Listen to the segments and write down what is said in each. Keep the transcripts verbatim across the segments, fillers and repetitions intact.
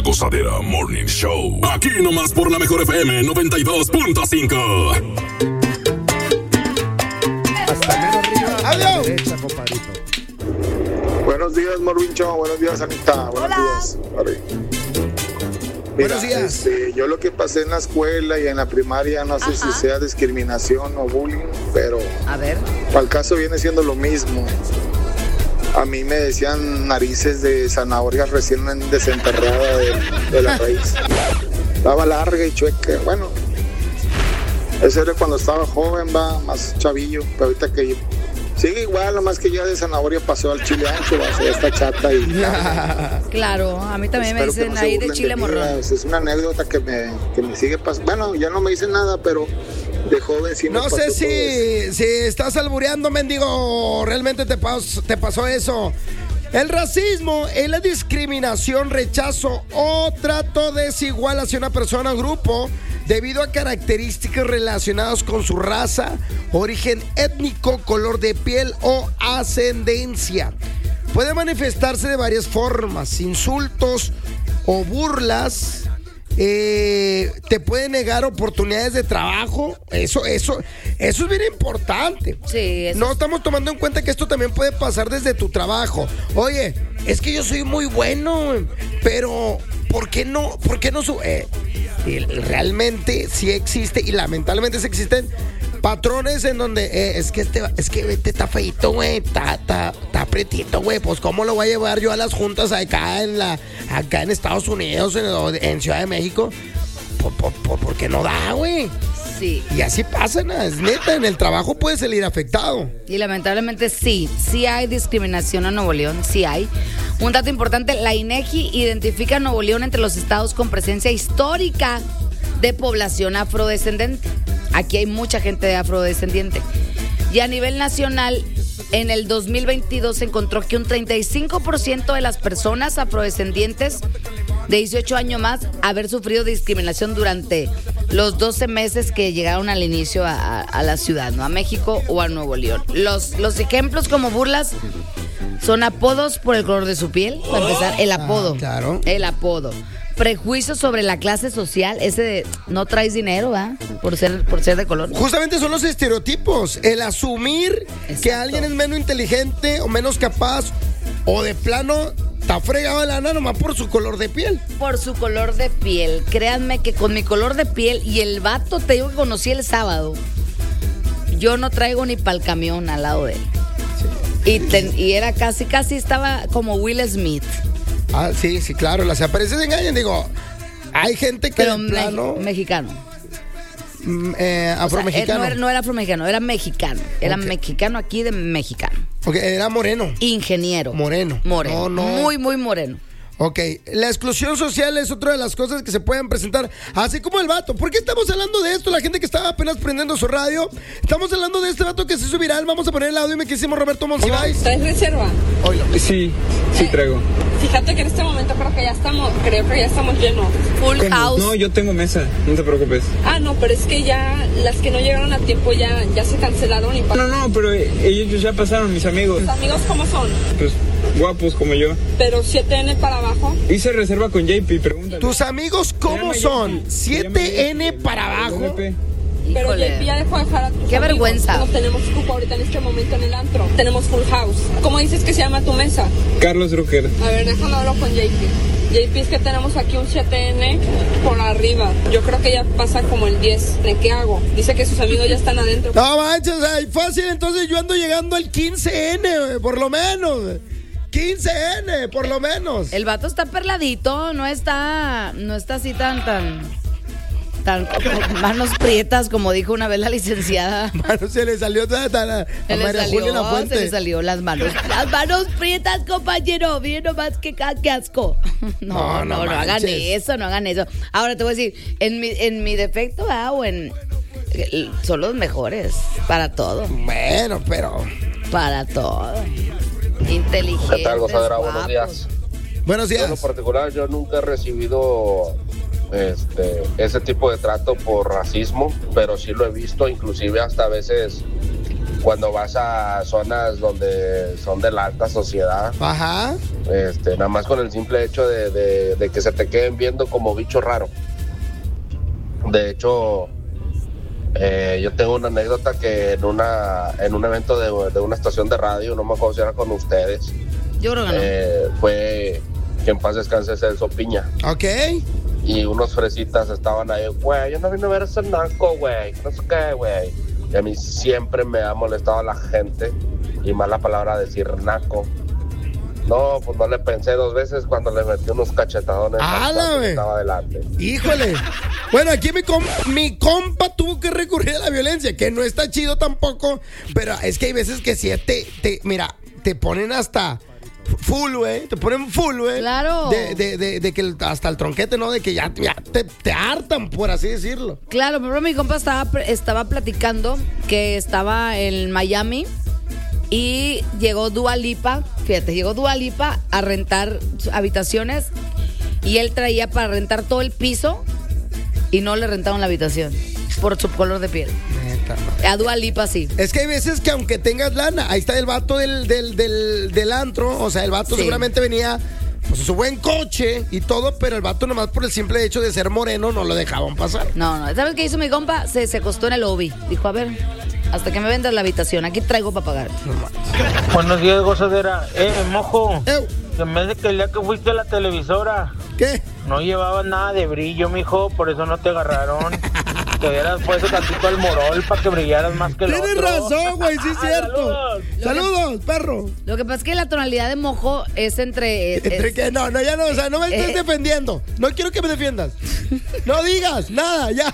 Gozadera Morning Show. Aquí nomás por la mejor F M noventa y dos punto cinco. Hasta menos arriba a la ¡Adiós! derecha, compadrito. Buenos días, Morning Show. Buenos días, Anita. Buenos Hola. días. Ari. Mira, Buenos días. este, yo lo que pasé en la escuela y en la primaria, no sé Ajá. si sea discriminación o bullying, pero A ver. al caso viene siendo lo mismo. A mí me decían narices de zanahoria recién desenterrada de, de la raíz. Estaba larga y chueca. Bueno, eso era cuando estaba joven, va, más chavillo. Pero ahorita que yo... Sigue igual, nomás que ya de zanahoria pasó al chile ancho, va, ya está chata y... Claro, a mí también me Espero que dicen no se ahí de burlen chile mí, morrón. Es es una anécdota que me, que me sigue pasando. Bueno, ya no me dicen nada, pero de joven sí me No pasó sé todo eso. si, si estás albureando, mendigo, o realmente te, pas- te pasó eso. El racismo es la discriminación, rechazo o trato desigual hacia una persona o grupo debido a características relacionadas con su raza, origen étnico, color de piel o ascendencia. Puede manifestarse de varias formas, insultos o burlas. Eh, te puede negar oportunidades de trabajo. Eso, eso, eso es bien importante. Sí, eso No estamos tomando en cuenta que esto también puede pasar desde tu trabajo. Oye, es que yo soy muy bueno, pero ¿por qué no? ¿Por qué no su eh, y realmente sí existe y lamentablemente sí existen patrones en donde eh, es que este es que este está feito, güey, está está está apretito, güey, pues cómo lo voy a llevar yo a las juntas acá en la acá en Estados Unidos, en, en Ciudad de México? ¿Por, por, por, por qué no da, güey? sí. Y así pasa, ¿no? Es neta, en el trabajo puede salir afectado. Y lamentablemente sí, sí hay discriminación en Nuevo León, sí hay. Un dato importante, la INEGI identifica a Nuevo León entre los estados con presencia histórica de población afrodescendente. Aquí hay mucha gente de afrodescendiente. Y a nivel nacional, en el dos mil veintidós se encontró que un treinta y cinco por ciento de las personas afrodescendientes de dieciocho años más haber sufrido discriminación durante los doce meses que llegaron al inicio a, a, a la ciudad, ¿no? A México o a Nuevo León. Los, los ejemplos como burlas son apodos por el color de su piel, para empezar, el apodo. Ah, claro. El apodo. Prejuicios sobre la clase social, ese de no traes dinero, ¿va? Por ser, por ser de color. Justamente son los estereotipos. El asumir Exacto. que alguien es menos inteligente o menos capaz o de plano está fregado de lana nomás por su color de piel. Por su color de piel. Créanme que con mi color de piel y el vato, te digo que conocí el sábado, yo no traigo ni pa'l camión al lado de él. Y, ten- y era casi, casi estaba como Will Smith. Ah, sí, sí, claro. Las apariencias engañan. Digo, hay gente que Pero de me- plano mexicano. mm, eh, O sea, afromexicano. él no, era, no era afromexicano, era mexicano. Era Ok. mexicano aquí de mexicano. Ok, era moreno. Ingeniero. Moreno. Moreno. No, no. Muy, muy moreno. Ok, la exclusión social es otra de las cosas que se pueden presentar, así como el vato. ¿Por qué estamos hablando de esto? La gente que estaba apenas prendiendo su radio. Estamos hablando de este vato que se hizo viral. Vamos a poner el audio y me quisimos Roberto Monsiváis. ¿Traes reserva? Oilo. Sí, sí traigo. Fíjate que en este momento creo que ya estamos, creo que ya estamos llenos. Full ¿Cómo? house. No, yo tengo mesa, no te preocupes. Ah, no, pero es que ya las que no llegaron a tiempo ya, ya se cancelaron y pa- No, no, pero ellos ya pasaron, mis amigos. ¿Tus amigos cómo son? Pues guapos como yo. Pero siete ene para abajo. Hice reserva con J P, pregúntale. ¿Tus amigos cómo Se llama son? J P, se ¿siete ene llama J P. para abajo? J P. Pero Híjole. J P ya dejó de dejar a tus Qué amigos. vergüenza. No tenemos cupo ahorita en este momento en el antro. Tenemos full house. ¿Cómo dices que se llama tu mesa? Carlos Drucker. A ver, déjalo hablo con J P. J P, es que tenemos aquí un siete ene por arriba. Yo creo que ya pasa como el diez. ¿De qué hago? Dice que sus amigos ya están adentro. No manches, ay, fácil. Entonces yo ando llegando al quince ene, güey, por lo menos. quince ene, por lo menos. El vato está perladito, no está, no está así tan, tan, tan como manos prietas, como dijo una vez la licenciada. Mano, se le salió tan, tan a, a Se le María salió, Julia La Fuente. se le salió las manos. Las manos prietas, compañero. Miren nomás que, que asco. No, No, no no, no, hagan manches. eso, no hagan eso. Ahora te voy a decir, en mi, en mi defecto, ah, o en son los mejores para todo. Bueno, pero Para todo. Inteligentes. ¿Qué tal, gozadera? Buenos guapos. días. buenos Yo en lo días. particular, yo nunca he recibido este, ese tipo de trato por racismo, pero sí lo he visto, inclusive hasta a veces cuando vas a zonas donde son de la alta sociedad. Ajá. Este, nada más con el simple hecho de, de, de que se te queden viendo como bicho raro. De hecho, eh, yo tengo una anécdota que en una en un evento de, de una estación de radio, no me acuerdo si era con ustedes. Yo creo que no. Eh, fue que en paz descanse Celso Piña. Ok. Y unos fresitas estaban ahí, güey, yo no vine a ver ese naco, güey, no sé qué, güey. Y a mí siempre me ha molestado la gente, y más la palabra decir naco. No, pues no le pensé dos veces cuando le metí unos cachetadones al que estaba adelante. Híjole. Bueno, aquí mi, com mi compa tuvo que recurrir a la violencia, que no está chido tampoco, pero es que hay veces que si te, te mira, te ponen hasta full, güey, te ponen full, güey. Claro. De, de, de, de que el, hasta el tronquete, ¿no? De que ya, ya te, te hartan, por así decirlo. Claro, pero mi compa estaba, estaba platicando que estaba en Miami y llegó Dua Lipa, fíjate, llegó Dua Lipa a rentar habitaciones y él traía para rentar todo el piso y no le rentaron la habitación por su color de piel. Neta, no. A Dua Lipa sí. Es que hay veces que aunque tengas lana, ahí está el vato del, del, del, del antro, o sea, el vato Sí. seguramente venía pues su buen coche y todo, pero el vato nomás por el simple hecho de ser moreno no lo dejaban pasar. No, no, ¿sabes qué hizo mi compa? Se, se acostó en el lobby. Dijo, a ver, hasta que me vendas la habitación, aquí traigo para pagar. Buenos días, gozadera. Eh, mojo. Ew. Se me hace que el día que fuiste a la televisora ¿Qué? no llevabas nada de brillo, mijo, por eso no te agarraron. Te hubieras puesto tantito al morol para que brillaras más que el Tienes otro. razón, güey, sí es cierto. Saludos. Saludos, perro. Lo que pasa es que la tonalidad de mojo es entre... ¿Entre es- qué? No, no, ya no, o sea, no me estés Eh. defendiendo. No quiero que me defiendas. No digas nada, ya.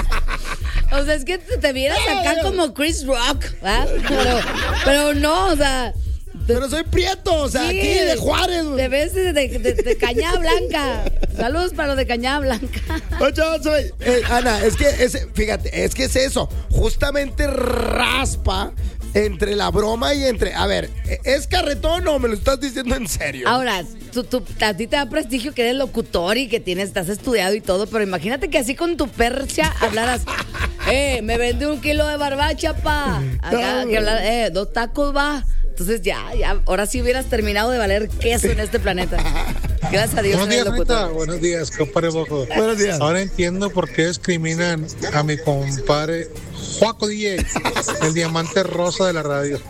O sea, es que te, te vieras acá como Chris Rock, ¿verdad? Pero, pero no, o sea... Pero soy prieto, o sea, sí, aquí de Juárez, güey. Te ves de, de, de- de Cañada Blanca. Saludos para los de Cañada Blanca. Oye, oye, eh, Ana, es que, es, fíjate, es que es eso. Justamente raspa entre la broma y entre... A ver, ¿es carretón o me lo estás diciendo en serio? Ahora, tú, tú, a ti te da prestigio que eres locutor y que tienes, estás estudiado y todo, pero imagínate que así con tu percha hablaras, eh, me vende un kilo de barbacha, pa. Acá, No, que hablar, eh, dos tacos va. Entonces ya, ya, ahora sí hubieras terminado de valer queso en este planeta. Gracias a Dios. Buenos días, eres locutor. Rita. Buenos días, compadre Bojo. Buenos días. Ahora entiendo por qué discriminan a mi compadre Juaco D J, el diamante rosa de la radio.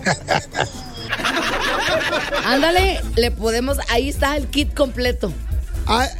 Ándale, le podemos, ahí está el kit completo. Ah,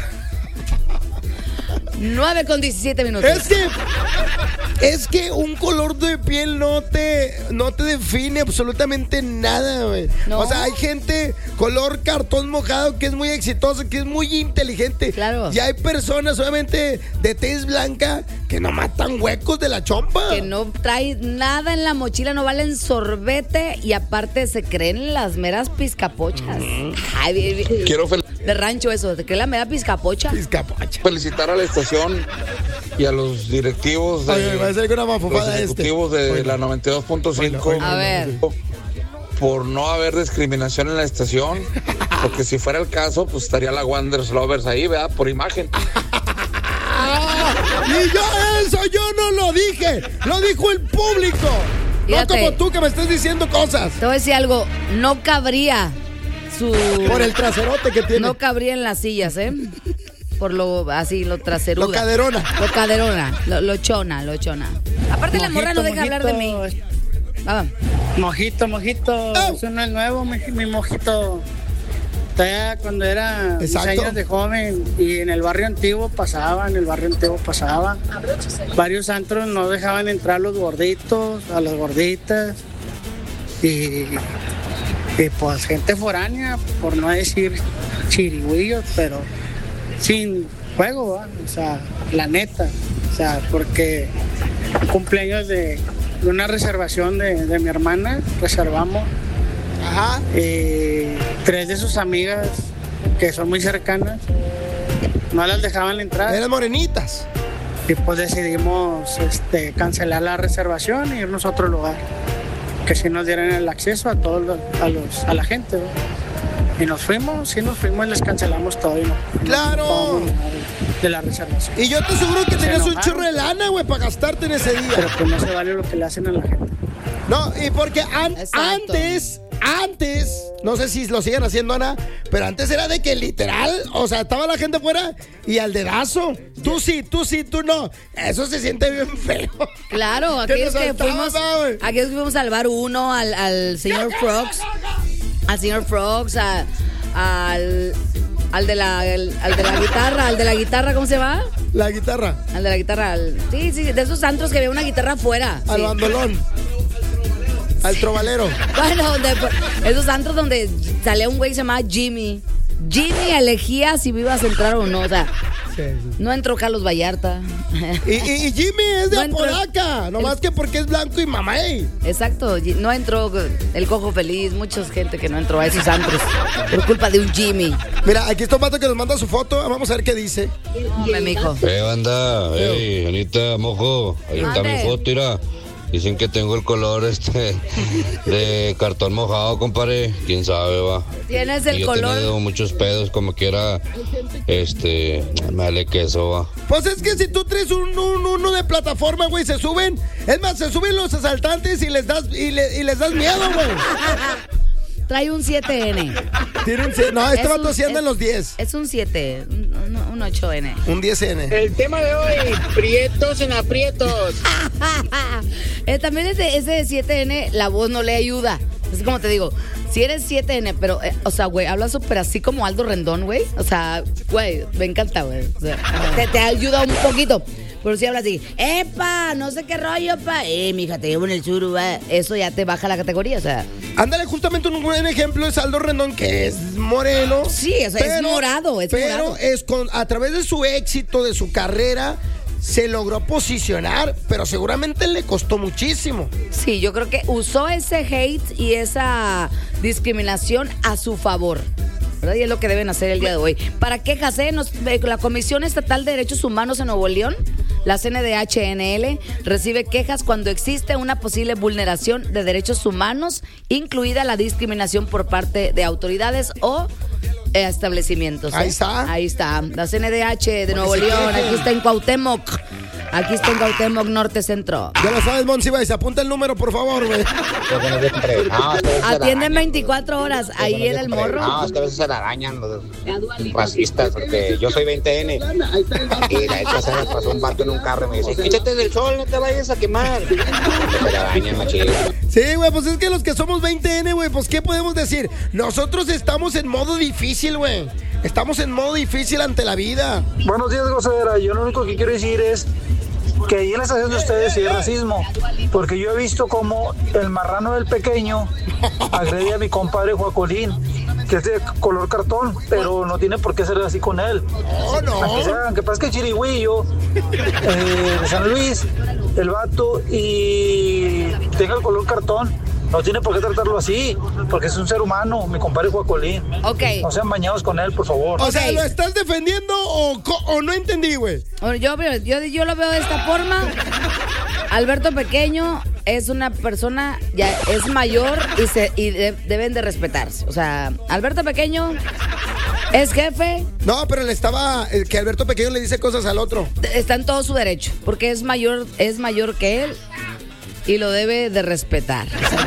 nueve con diecisiete minutos. es que... Es que un color de piel no te, no te define absolutamente nada, güey. No. O sea, hay gente color cartón mojado que es muy exitosa, que es muy inteligente. Claro. Y hay personas solamente de tez blanca que no matan huecos de la chompa. Que no trae nada en la mochila, no valen sorbete y aparte se creen las meras pizcapochas. Ay, bien, bien. Quiero fel- de rancho eso, ¿te creen la mera pizcapocha? Pizcapocha. felicitar a la estación y a los directivos de, Oye, va a ser una los mafufada ejecutivos este. de Oye. la noventa y dos punto cinco A ver. por no haber discriminación en la estación, porque si fuera el caso, pues estaría la Wanderers Lovers ahí, ¿verdad? Por imagen. Y yo eso yo no lo dije, lo dijo el público. Fíjate. No como tú que me estás diciendo cosas. Te voy a decir algo, no cabría su... Por el traserote que tiene. No cabría en las sillas, ¿eh? Por lo así, lo traseruda. Lo caderona. Lo caderona, lo, lo chona, lo chona. Aparte la morra no deja hablar de mí. Vamos. Mojito, mojito, Oh. eso no es nuevo, mi, mi mojito. Todavía cuando era mis Exacto. años de joven y en el barrio antiguo pasaba, en el barrio antiguo pasaba. Varios antros no dejaban entrar a los gorditos, a las gorditas. Y, y pues gente foránea, por no decir chirigüillos, pero sin juego, ¿va? O sea, la neta. O sea, porque cumpleaños de, de una reservación de, de mi hermana, reservamos. Ajá. Eh, tres de sus amigas que son muy cercanas no las dejaban entrar. Eran morenitas. Y pues decidimos este, cancelar la reservación e irnos a otro lugar. Que si nos dieran el acceso a todos los, a, los, a la gente, ¿no? Y nos fuimos, sí nos fuimos y les cancelamos todo. Y no, ¡Claro! todo de la reservación. Y yo te aseguro que Se tenías un enojaron. chorro de lana, güey, para gastarte en ese día. Pero pues no se vale lo que le hacen a la gente. No, y porque an- antes, antes, no sé si lo siguen haciendo, Ana, pero antes era de que literal, o sea, estaba la gente fuera y al dedazo. Tú sí, tú sí, tú no. Eso se siente bien feo. Claro, aquellos que fuimos, aquellos que fuimos al bar uno, al, al señor Frogs, al señor Frogs, a, al... Al de, la, el, al de la guitarra, al de la guitarra, ¿cómo se llama? La guitarra. Al de la guitarra, al, sí, sí, de esos antros que había una guitarra afuera. Al sí. bandolón. Al trovalero. Bueno, donde, esos antros donde salía un güey que se llamaba Jimmy. Jimmy elegía si ibas a entrar o no, o sea, sí, sí. No entró Carlos Vallarta. Y, y, y Jimmy es de no Apodaca, nomás el, que porque es blanco y mamey. Exacto, no entró el Cojo Feliz, mucha gente que no entró a esos antros por culpa de un Jimmy. Mira, aquí está un vato que nos manda su foto, vamos a ver qué dice. Hombre, mijo. Eh, banda, hey, Anita, mojo, ahí está mi foto, mira. Dicen que tengo el color este de cartón mojado, compadre. Quién sabe, va. Tienes el y yo color. He tenido muchos pedos, como quiera. Este, me vale queso, va. Pues es que si tú traes un, un uno de plataforma, güey, se suben. Es más, se suben los asaltantes y les das y, le, y les das miedo, güey. Trae un siete ene. Tiene un, no, este vato sí anda en los diez. Es un siete, un, un ocho ene. Un diez ene. El tema de hoy, prietos en aprietos. eh, también ese, ese siete ene, la voz no le ayuda. Es como te digo, si eres siete ene, pero, eh, o sea, güey, hablas súper así como Aldo Rendón, güey. O sea, güey, me encanta, güey. O sea, te, te ayuda un poquito. Pero si hablas así, ¡epa! No sé qué rollo, pa. Eh, mija, te llevo en el sur, va. Eso ya te baja la categoría, o sea. Ándale, justamente un buen ejemplo es Aldo Rendón, que es moreno. Sí, o sea, pero, es morado, es pero morado. es con, a través de su éxito, de su carrera, se logró posicionar, pero seguramente le costó muchísimo. Sí, yo creo que usó ese hate y esa discriminación a su favor, ¿verdad? Y es lo que deben hacer el día de hoy. Para quejas, ¿eh? Nos, la Comisión Estatal de Derechos Humanos en Nuevo León, la C N D H N L, recibe quejas cuando existe una posible vulneración de derechos humanos, incluida la discriminación por parte de autoridades o establecimientos. ¿eh? Ahí está. Ahí está. La C N D H de Nuevo León, aquí está en Cuauhtémoc. Aquí está en Cuauhtémoc Norte Centro. Ya lo sabes, Monsiváis, apunta el número, por favor, güey. No, atienden veinticuatro horas. Ahí era el morro. No, es que a veces se la arañan los racistas, porque yo soy veinte ene. Y la vez pasada pasó un vato en un carro y me dice, quítate del sol, no te vayas a quemar. Se la arañan, machín. Sí, güey, pues es que los que somos veinte ene, güey, pues ¿qué podemos decir? Nosotros estamos en modo difícil, güey. Estamos en modo difícil ante la vida. Buenos días, gozadera. Yo lo único que quiero decir es que ahí en la estación de ustedes sí hay racismo, porque yo he visto como el marrano del pequeño agrede a mi compadre Joacolín, que es de color cartón, pero no tiene por qué ser así con él. Oh, no. Aunque, sea, aunque pasa que Chirigüillo, eh, de San Luis, el vato, y tenga el color cartón, no tiene por qué tratarlo así, porque es un ser humano, mi compadre Joacolín. Ok. No sean bañados con él, por favor. O sea, Okay. ¿lo estás defendiendo o, o no entendí, güey? Yo, yo, yo lo veo de esta forma. Alberto Pequeño es una persona, ya es mayor y, se, y de, deben de respetarse. O sea, Alberto Pequeño es jefe. No, pero le estaba, que Alberto Pequeño le dice cosas al otro. Está en todo su derecho, porque es mayor, es mayor que él y lo debe de respetar.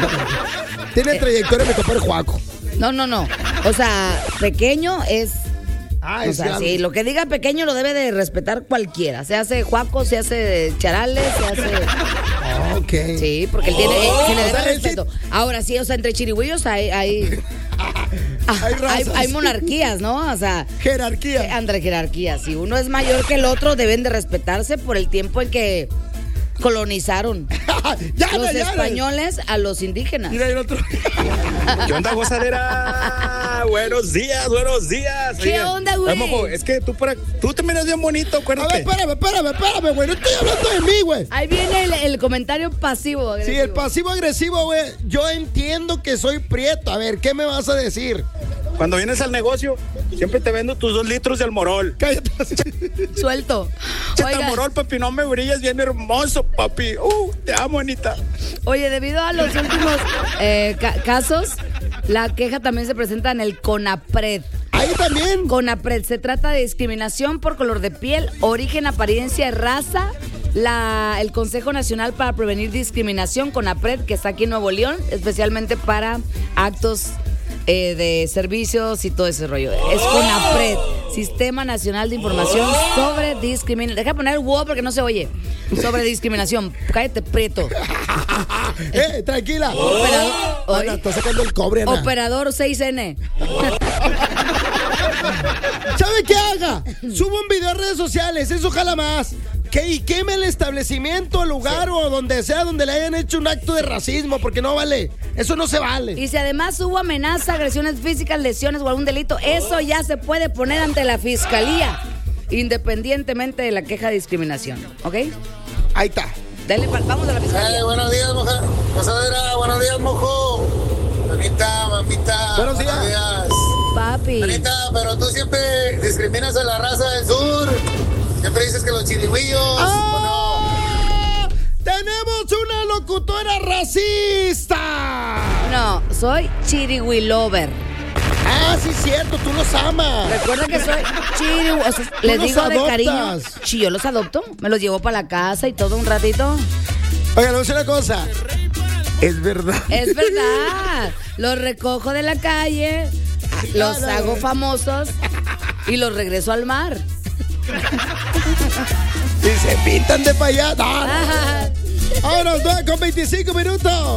Tiene eh, trayectoria mi compadre Juaco. No, no, no. O sea, Pequeño es... Ah, o es sea, grande. sí, lo que diga Pequeño lo debe de respetar cualquiera. Se hace Juaco, se hace Charales, se hace... Ok. Sí, porque él tiene, Oh, se le debe o sea, respeto. sí. Ahora sí, o sea, entre chirigüillos hay... hay... Hay, hay, hay monarquías, ¿no? O sea, jerarquía. Entre jerarquías. Si uno es mayor que el otro, deben de respetarse por el tiempo en que colonizaron ya, los ya, españoles a los indígenas. Mira el otro. ¿Qué onda, gozadera? Buenos días, buenos días. ¿Qué Oigan, onda, güey? Mojo, es que tú, para, tú te miras bien bonito, acuérdate. A ver, espérame, espérame, espérame, güey. No estoy hablando de mí, güey. Ahí viene el, el comentario pasivo agresivo. Sí, el pasivo agresivo, güey. Yo entiendo que soy prieto. A ver, ¿qué me vas a decir? Cuando vienes al negocio, siempre te vendo tus dos litros de Almorol. Cállate. Suelto. Chete Almorol, papi, no me brillas bien hermoso, papi. Uh, te amo, Anita. Oye, debido a los últimos eh, ca- casos, la queja también se presenta en el CONAPRED. Ahí también. CONAPRED se trata de discriminación por color de piel, origen, apariencia, raza la, el Consejo Nacional para Prevenir Discriminación, CONAPRED, que está aquí en Nuevo León, especialmente para actos eh, de servicios y todo ese rollo. Es CONAPRED, Sistema Nacional de Información sobre Discriminación. Deja de poner wow porque no se oye. Sobre discriminación. Cállate, preto. eh, tranquila. Operador. Ana, está sacando el cobre, Ana. Operador seis ene. ¿Sabe qué haga? Suba un video a redes sociales, eso jala más. Que y queme el establecimiento, el lugar sí. o donde sea donde le hayan hecho un acto de racismo, porque no vale. Eso no se vale. Y si además hubo amenaza, agresiones físicas, lesiones o algún delito, eso ya se puede poner ante la fiscalía, independientemente de la queja de discriminación. ¿Ok? Ahí está. Dale, vamos a la fiscalía. Hey, buenos días, mujer. Pasadera, buenos días, mojo. Mamita, mamita. Buenos días. Buenos días. Papi. Mamita, pero tú siempre discriminas a la raza del sur. Siempre dices que los chirigüillos. ¡Ah! No. ¡Tenemos una locutora racista! No, soy chirigüilover. Ah, sí, cierto, tú los amas. Recuerda que soy chirigüi. O sea, les digo de cariño. Si yo los adopto, me los llevo para la casa y todo un ratito. Oigan, no sé una cosa. Es verdad. Es verdad. Los recojo de la calle, los hago famosos y los regreso al mar. Y se pintan de payada. Ahora, nueve con veinticinco minutos.